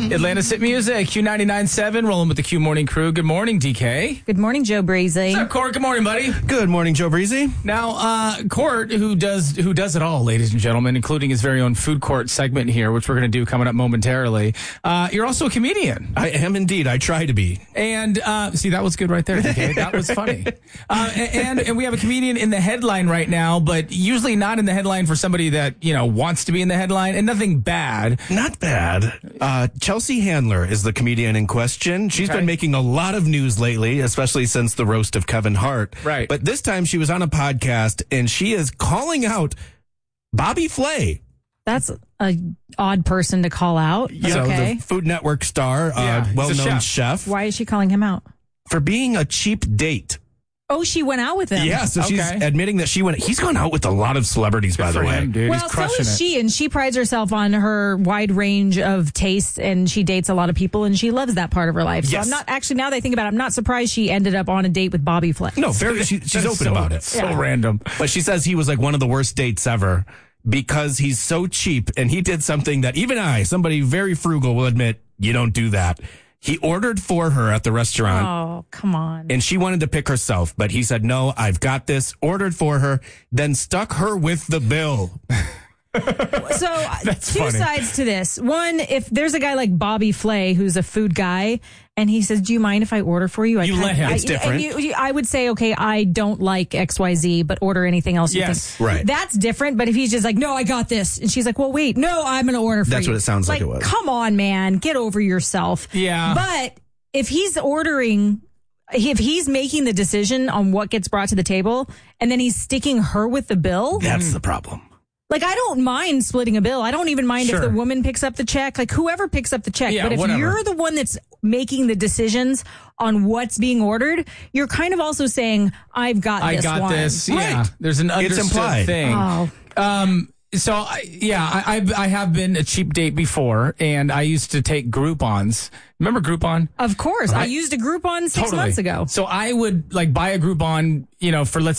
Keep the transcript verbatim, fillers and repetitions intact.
Atlanta's Hit Music, Q ninety-nine point seven, rolling with the Q Morning Crew. Good morning, D K. Good morning, Joe Breezy. What's up, Court? Good morning, buddy. Good morning, Joe Breezy. Now, uh, Court, who does who does it all, ladies and gentlemen, including his very own food court segment here, which we're going to do coming up momentarily. Uh, you're also a comedian. I am indeed. I try to be. And uh, see, that was good right there, D K. That was funny. Uh, and and we have a comedian in the headline right now, but usually not in the headline for somebody that, you know, wants to be in the headline, and nothing bad. Not bad. Uh, Chelsea Handler is the comedian in question. She's Okay. been making a lot of news lately, especially since the roast of Kevin Hart. Right. But this time she was on a podcast and she is calling out Bobby Flay. That's a odd person to call out. You know, Okay. the Food Network star, Yeah, uh, he's a well-known chef. chef, Why is she calling him out? for being a cheap date. Oh, she went out with him. Yeah, so she's Okay. admitting that she went. He's gone out with a lot of celebrities, by the For way. him, dude. Well, He's so crushing is it. she, and she prides herself on her wide range of tastes, and she dates a lot of people, and she loves that part of her life. So Yes. I'm not actually, now that I think about it, I'm not surprised she ended up on a date with Bobby Flay. No, very. She, she's That is open so- about it. So Yeah. random. But she says he was like one of the worst dates ever because he's so cheap and he did something that even I, somebody very frugal, will admit you don't do that. He ordered for her at the restaurant Oh, come on. and she wanted to pick herself, but he said, no, I've got this, ordered for her, then stuck her with the bill. So uh, two funny. sides to this. One, if there's a guy like Bobby Flay who's a food guy, and he says, "Do you mind if I order for you?" I You kinda- let him. I, It's different. And you, you- I would say, "Okay, I don't like X Y Z, but order anything else." You Yes. think. Right. That's different. But if he's just like, "No, I got this," and she's like, "Well, wait, no, I'm going to order for you." That's what it sounds like it was. Come on, man, get over yourself. Yeah. But if he's ordering. If he's making the decision on what gets brought to the table and then he's sticking her with the bill, That's the problem. like, I don't mind splitting a bill. I don't even mind Sure. if the woman picks up the check, like whoever picks up the check. Yeah, but if whatever. you're the one that's making the decisions on what's being ordered, you're kind of also saying, I've got I this got one. this. Yeah. Right. There's an It's understood implied. thing. Oh. Um, so, I, yeah, I, I've- I have been a cheap date before, and I used to take Groupons. Remember Groupon? Of course. I Right. used a Groupon six Totally. months ago. So I would like buy a Groupon, you know, for let's